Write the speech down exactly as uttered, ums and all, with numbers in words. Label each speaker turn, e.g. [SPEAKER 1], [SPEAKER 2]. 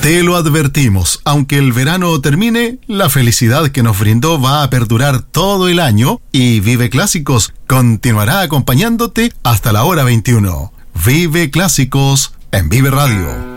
[SPEAKER 1] Te lo advertimos, aunque el verano termine, la felicidad que nos brindó va a perdurar todo el año y Vive Clásicos continuará acompañándote hasta la hora veintiuno. Vive Clásicos en Vive Radio.